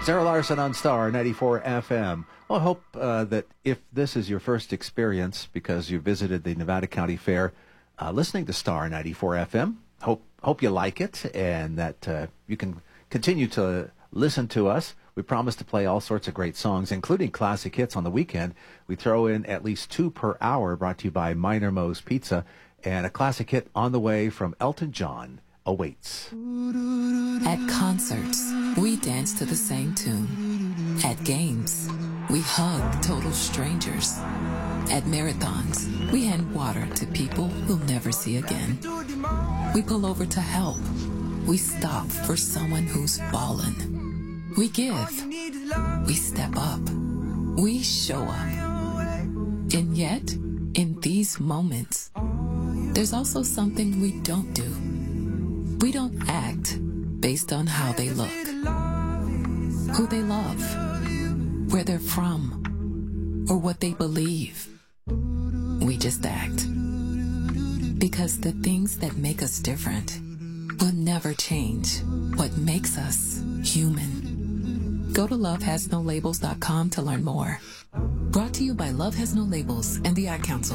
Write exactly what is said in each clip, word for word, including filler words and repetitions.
Sarah Larson on Star ninety-four F M. Well, I hope uh, that if this is your first experience because you visited the Nevada County Fair, uh, listening to Star ninety-four F M, hope hope you like it and that uh, you can continue to listen to us. We promise to play all sorts of great songs, including classic hits on the weekend. We throw in at least two per hour, brought to you by Minor Moe's Pizza, and a classic hit on the way from Elton John awaits. At concerts, we dance to the same tune. At games, we hug total strangers. At marathons, we hand water to people we'll never see again. We pull over to help. We stop for someone who's fallen. We give. We step up. We show up. And yet, in these moments, there's also something we don't do. We don't act based on how they look, who they love, where they're from, or what they believe. We just act. Because the things that make us different will never change what makes us human. Go to love has no labels dot com to learn more. Brought to you by Love Has No Labels and the Ad Council.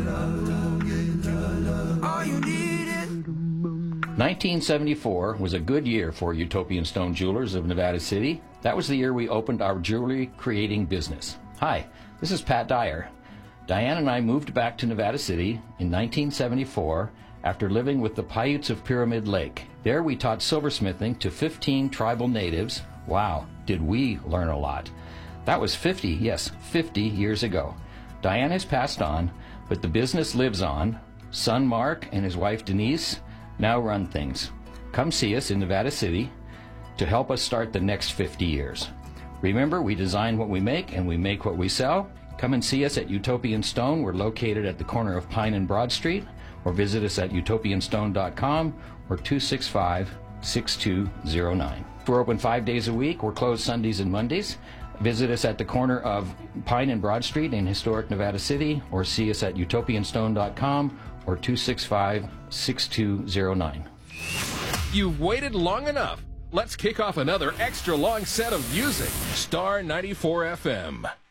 nineteen seventy-four was a good year for Utopian Stone Jewelers of Nevada City. That was the year we opened our jewelry creating business. Hi, this is Pat Dyer. Diane and I moved back to Nevada City in nineteen seventy-four after living with the Paiutes of Pyramid Lake. There we taught silversmithing to fifteen tribal natives. Wow, did we learn a lot. That was fifty, yes, fifty years ago. Diane has passed on, but the business lives on. Son Mark and his wife Denise now run things. Come see us in Nevada City to help us start the next fifty years. Remember, we design what we make and we make what we sell. Come and see us at Utopian Stone. We're located at the corner of Pine and Broad Street, or visit us at utopian stone dot com or two six five, six two zero nine. We're open five days a week. We're closed Sundays and Mondays. Visit us at the corner of Pine and Broad Street in historic Nevada City, or see us at utopian stone dot com or two six five, six two zero nine. You've waited long enough. Let's kick off another extra long set of music. Star ninety-four F M.